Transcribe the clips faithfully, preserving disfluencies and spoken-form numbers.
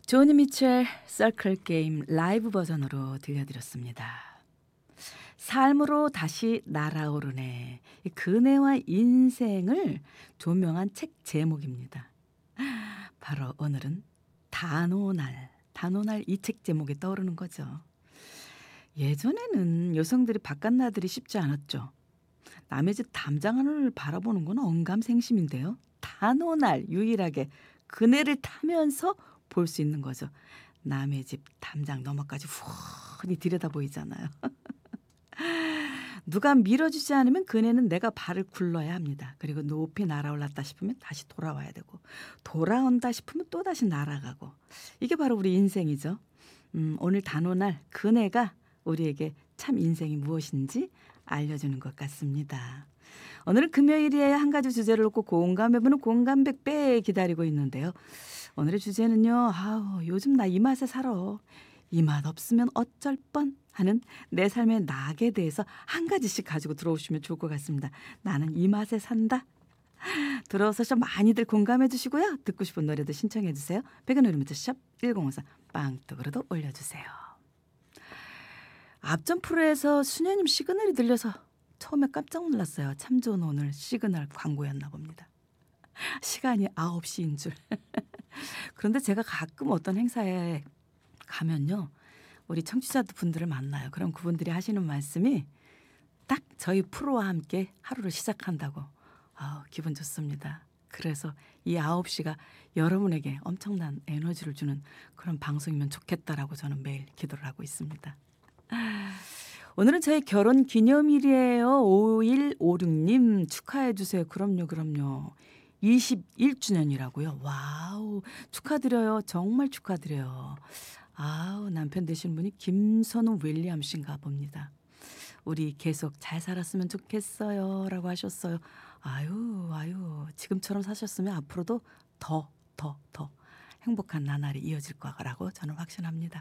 조니 미첼 서클 게임 라이브 버전으로 들려드렸습니다. 삶으로 다시 날아오르네. 이 그네와 인생을 조명한 책 제목입니다. 바로 오늘은 단오날. 단오날 이 책 제목이 떠오르는 거죠. 예전에는 여성들이 바깥나들이 쉽지 않았죠. 남의 집 담장하늘을 바라보는 건 언감생심인데요. 단오날 유일하게 그네를 타면서 볼 수 있는 거죠. 남의 집 담장 너머까지 훤히 들여다 보이잖아요. 누가 밀어주지 않으면 그네는 내가 발을 굴러야 합니다. 그리고 높이 날아올랐다 싶으면 다시 돌아와야 되고, 돌아온다 싶으면 또다시 날아가고. 이게 바로 우리 인생이죠. 음, 오늘 단오날 그네가 우리에게 참 인생이 무엇인지 알려주는 것 같습니다. 오늘은 금요일이에요. 한 가지 주제를 놓고 공감해보는 공감백배 기다리고 있는데요. 오늘의 주제는요. 아우, 요즘 나 이 맛에 살아. 이 맛 없으면 어쩔 뻔 하는 내 삶의 낙에 대해서 한 가지씩 가지고 들어오시면 좋을 것 같습니다. 나는 이 맛에 산다. 들어서 좀 많이들 공감해 주시고요. 듣고 싶은 노래도 신청해 주세요. 백은우리 문자샵 일공오사 빵떡으로도 올려주세요. 앞전 프로에서 수녀님 시그널이 들려서 처음에 깜짝 놀랐어요. 참 좋은 오늘 시그널 광고였나 봅니다. 시간이 아홉 시인 줄. 그런데 제가 가끔 어떤 행사에 가면요. 우리 청취자 분들을 만나요. 그럼 그분들이 하시는 말씀이 딱 저희 프로와 함께 하루를 시작한다고. 아우, 기분 좋습니다. 그래서 이 아홉 시가 여러분에게 엄청난 에너지를 주는 그런 방송이면 좋겠다라고 저는 매일 기도를 하고 있습니다. 오늘은 저희 결혼 기념일이에요. 오일오육님 축하해 주세요. 그럼요, 그럼요. 이십일 주년이라고요. 와우, 축하드려요. 정말 축하드려요. 아우, 남편 되신 분이 김선우 윌리엄씨인가 봅니다. 우리 계속 잘 살았으면 좋겠어요 라고 하셨어요. 아유 아유 지금처럼 사셨으면 앞으로도 더 더 더 행복한 나날이 이어질 거라고 저는 확신합니다.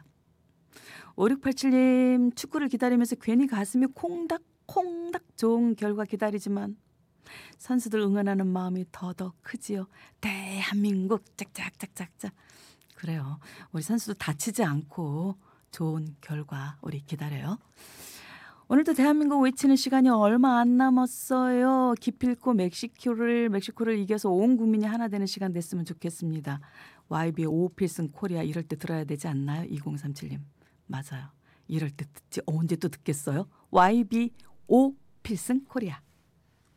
오육팔칠님 축구를 기다리면서 괜히 가슴이 콩닥콩닥 좋은 결과 기다리지만 선수들 응원하는 마음이 더더 크지요. 대한민국 짝짝짝짝짝. 그래요. 우리 선수들 다치지 않고 좋은 결과 우리 기다려요. 오늘도 대한민국 외치는 시간이 얼마 안 남았어요. 기필코 멕시코를 멕시코를 이겨서 온 국민이 하나 되는 시간 됐으면 좋겠습니다. 와이비의 오필승 코리아 이럴 때 들어야 되지 않나요? 이공삼칠님. 맞아요. 이럴 때 듣지 언제 또 듣겠어요? 와이비 오필승 코리아.